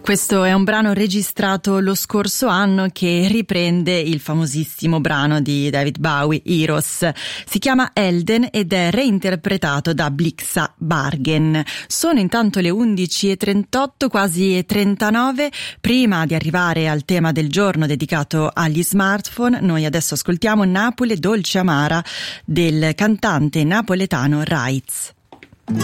Questo è un brano registrato lo scorso anno che riprende il famosissimo brano di David Bowie, Heroes. Si chiama Elden ed è reinterpretato da Blixa Bargen. Sono intanto le 11:38, quasi 39. Prima di arrivare al tema del giorno dedicato agli smartphone, noi adesso ascoltiamo Napoli dolce amara del cantante napoletano Raiz.